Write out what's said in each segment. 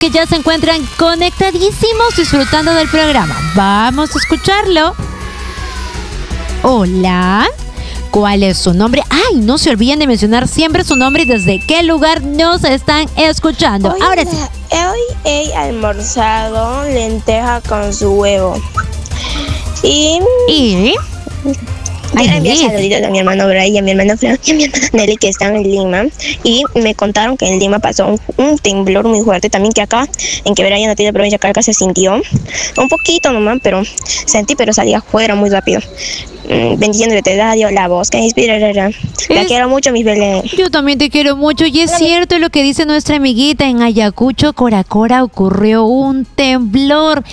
que ya se encuentran conectadísimos disfrutando del programa. Vamos a escucharlo. Hola. ¿Cuál es su nombre? ¡Ay! No se olviden de mencionar siempre su nombre y desde qué lugar nos están escuchando. Hola. Ahora sí. Hoy he almorzado lenteja con su huevo. Y quiero enviar saluditos a mi hermano Bray y a mi hermano Fran y a mi hermana Nelly, que están en Lima. Y me contaron que en Lima pasó un temblor muy fuerte. También que acá en Quebraya, en la provincia de Calca, se sintió un poquito nomás, pero sentí, pero salí afuera muy rápido. Bendiciones de radio, la voz que inspira. La quiero mucho, mi Belén. Yo también te quiero mucho y es cierto lo que dice nuestra amiguita. En Ayacucho, Coracora, ocurrió un temblor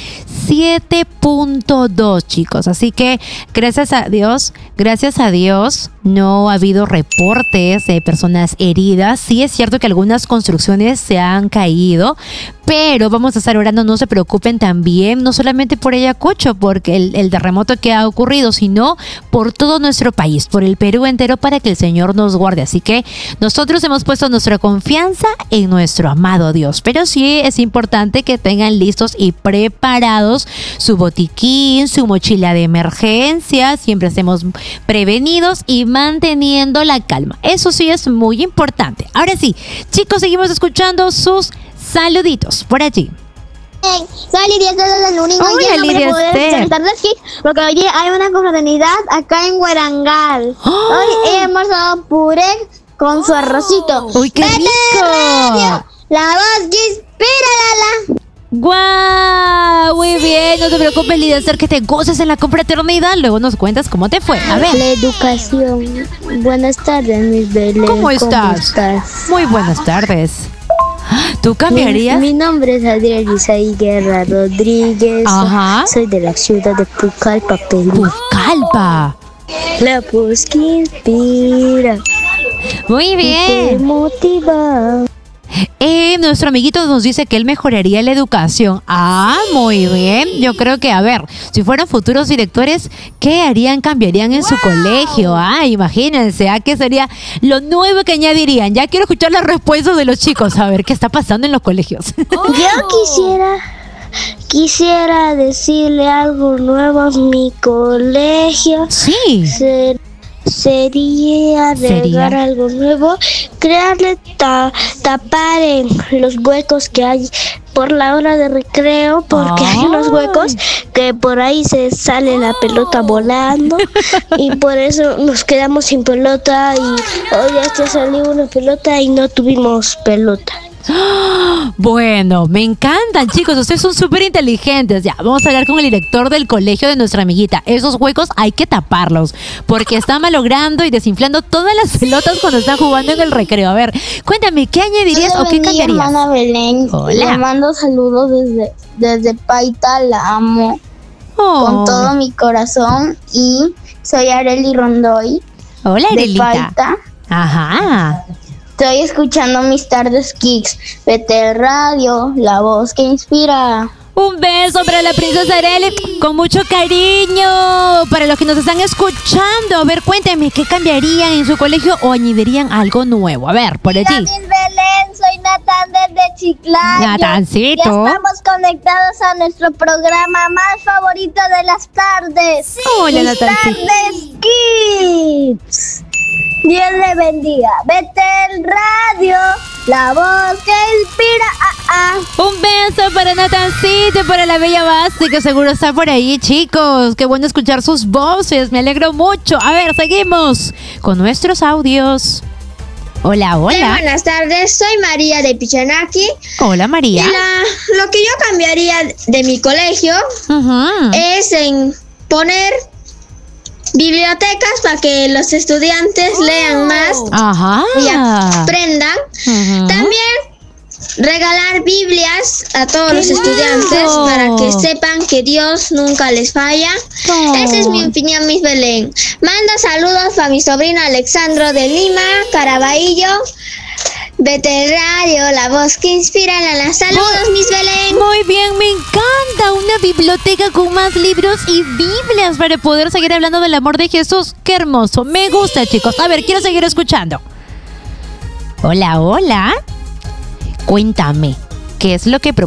7.2, chicos. Así que gracias a Dios, no ha habido reportes de personas heridas. Sí es cierto que algunas construcciones se han caído, pero vamos a estar orando, no se preocupen también, no solamente por Ayacucho, porque el terremoto que ha ocurrido, sino por todo nuestro país, por el Perú entero, para que el Señor nos guarde. Así que nosotros hemos puesto nuestra confianza en nuestro amado Dios, pero sí es importante que tengan listos y preparados su botiquín, su mochila de emergencia, siempre estemos prevenidos y manteniendo la calma. Eso sí es muy importante. Ahora sí, chicos, seguimos escuchando sus saluditos por allí. Soy Lidia Esther del Único. Hola, Lidia Esther. Porque hoy hay una confraternidad acá en Huarangal. Hoy he almorzado puré con su arrocito. ¡Uy, qué rico! Radio, la voz que inspira, Lala. ¡Guau! Muy bien, no te preocupes, Lidia Esther, que te goces en la confraternidad. Luego nos cuentas cómo te fue. A ver. La educación. Buenas tardes, mis Belén. ¿Cómo estás? Muy buenas tardes. ¿Tú cambiarías? Mi nombre es Adrián Isaí Guerra Rodríguez. Ajá. Soy de la ciudad de Pucallpa, Perú. Pucallpa. La voz que inspira. Muy bien. Te motiva. Nuestro amiguito nos dice que él mejoraría la educación. Ah, muy bien. Yo creo que, a ver, si fueran futuros directores, ¿qué harían? Cambiarían en su colegio. Ah, imagínense, ¿qué sería lo nuevo que añadirían? Ya quiero escuchar las respuestas de los chicos, a ver qué está pasando en los colegios. Yo quisiera decirle algo nuevo a mi colegio. Sí. Sería agregar algo nuevo, crearle tapar en los huecos que hay por la hora de recreo, porque hay unos huecos que por ahí se sale la pelota volando y por eso nos quedamos sin pelota y hoy ya salió una pelota y no tuvimos pelota. Bueno, me encantan, chicos, ustedes son súper inteligentes. Ya, vamos a hablar con el director del colegio de nuestra amiguita. Esos huecos hay que taparlos, porque están malogrando y desinflando todas las pelotas cuando están jugando en el recreo. A ver, cuéntame, ¿qué añadirías o qué cambiarías? Hermana Belén. Hola. Le mando saludos desde Paita, la amo con todo mi corazón. Y soy Arely Rondoy. Hola, de Arelita. Paita. Ajá. Estoy escuchando mis tardes Kicks, Vete Radio, la voz que inspira. Un beso para la princesa Arely, con mucho cariño. Para los que nos están escuchando, a ver, cuéntame, ¿qué cambiarían en su colegio o añadirían algo nuevo? A ver, por allí. Belén, soy Natán desde Chiclayo. Natancito. Ya estamos conectados a nuestro programa más favorito de las tardes. Sí. Hola, Natancito. Tardes Kids. Dios le bendiga. Vete el radio, la voz que inspira. Un beso para Natancito y para la bella Basti, que seguro está por ahí, chicos. Qué bueno escuchar sus voces, me alegro mucho. A ver, seguimos con nuestros audios. Hola, hola. Buenas tardes, soy María de Pichanaki. Hola, María. Lo que yo cambiaría de mi colegio es en poner bibliotecas para que los estudiantes lean más y aprendan. También regalar Biblias a todos los estudiantes para que sepan que Dios nunca les falla. Esa es mi opinión, Miss Belén. Manda saludos para mi sobrino Alexandro de Lima, Caraballo. Vete Radio, la voz que inspira. Saludos, Miss Belén. Muy bien, me encanta una biblioteca con más libros y Biblias para poder seguir hablando del amor de Jesús. Qué hermoso, me gusta, chicos. A ver, quiero seguir escuchando. Hola, hola. Cuéntame, ¿qué es lo que